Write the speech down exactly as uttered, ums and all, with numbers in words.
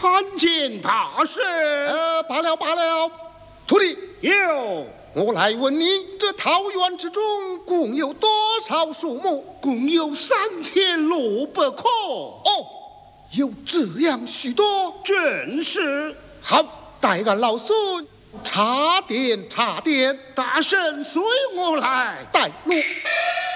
参见大圣。 呃，罢了罢了，徒弟有。 我来问你，这桃园之中共有多少树木？ 共有三千六百棵。 哦，有这样许多？ 正是。 好，待俺老孙查点查点。 大圣随我来。 带路。